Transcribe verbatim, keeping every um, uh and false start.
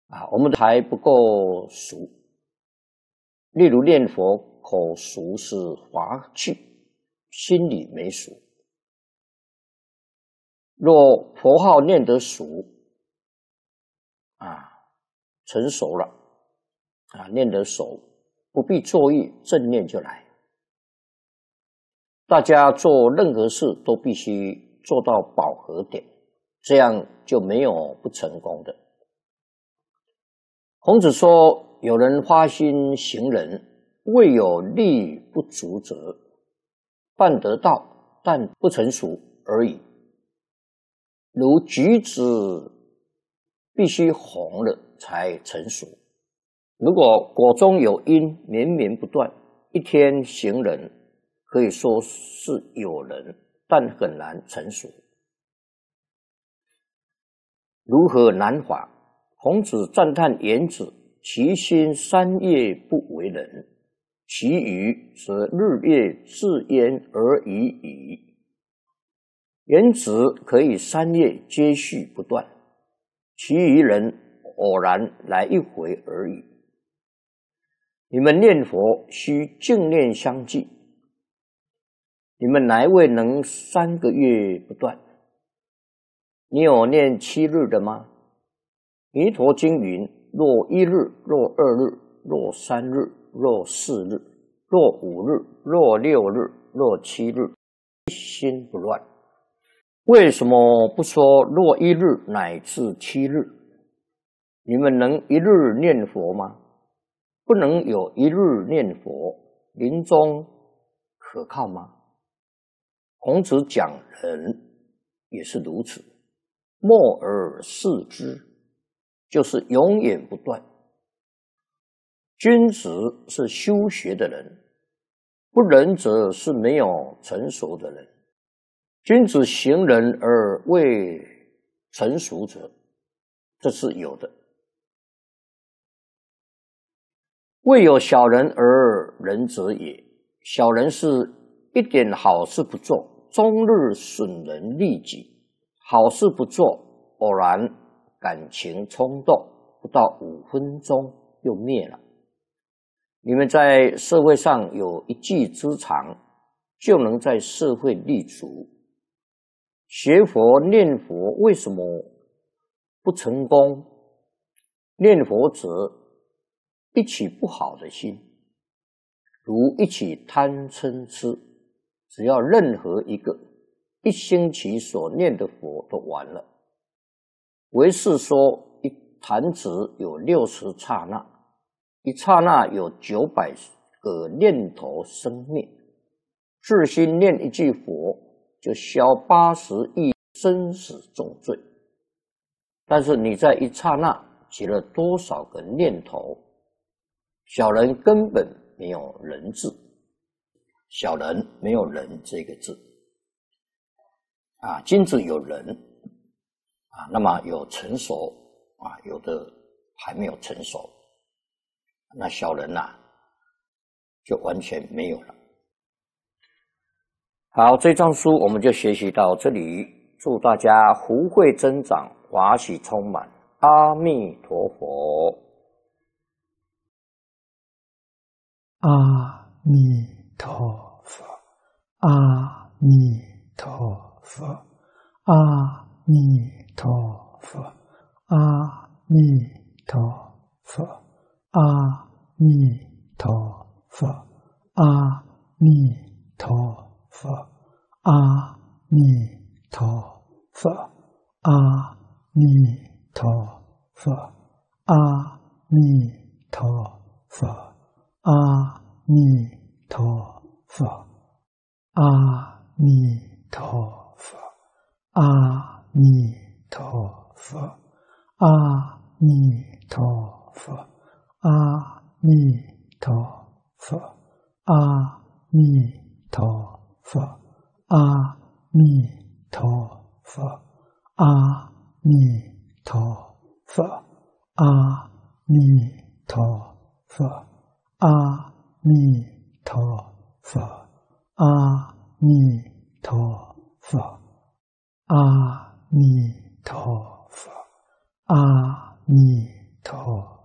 啊，我们还不够熟。例如念佛，口熟是法器，心里没熟。若佛号念得熟，啊，成熟了，啊，念得熟，不必作意，正念就来。大家做任何事都必须做到饱和点，这样就没有不成功的。孔子说，有人发心行仁，未有力不足者，办得到，但不成熟而已。如橘子必须红了才成熟，如果果中有因，绵绵不断，一天行仁，可以说是有仁，但很难成熟。如何难法？孔子赞叹颜子，其心三业不为人，其余则日夜自焉而已矣。颜子可以三业接续不断，其余人偶然来一回而已。你们念佛须净念相继，你们哪一位能三个月不断？你有念七日的吗？弥陀经云：若一日，若二日，若三日，若四日，若五日，若六日，若七日，一心不乱。为什么不说若一日乃至七日？你们能一日念佛吗？不能有一日念佛，临终可靠吗？孔子讲人也是如此，默而视之，就是永远不断。君子是修学的人，不仁者是没有成熟的人。君子行仁而未成熟者，这是有的。未有小人而仁者也，小人是一点好事不做，终日损人利己，好事不做，偶然感情冲动，不到五分钟又灭了。你们在社会上有一技之长，就能在社会立足。学佛念佛为什么不成功？念佛者一起不好的心，如一起贪嗔痴，只要任何一个，一星期所念的佛都完了。唯是说一弹指有六十刹那，一刹那有九百个念头生灭，自心念一句佛，就消八十亿生死重罪。但是你在一刹那起了多少个念头？小人根本没有仁字，小人没有仁这个字啊，君子有仁啊，那么有成熟啊，有的还没有成熟，那小人呐、啊，就完全没有了。好，这章书我们就学习到这里，祝大家福慧增长，法喜充满，阿弥陀佛。 阿弥陀佛，阿弥陀佛，阿弥陀佛，阿弥陀佛，阿弥陀佛，阿弥陀佛，阿弥陀佛，阿弥陀佛，阿弥陀佛。阿弥陀佛，阿弥陀佛，阿弥陀佛，阿弥陀佛，阿弥陀佛，阿弥陀佛，阿弥陀佛，阿弥陀佛，阿弥陀佛。阿弥陀佛，阿弥陀佛，阿弥陀佛，阿弥陀陀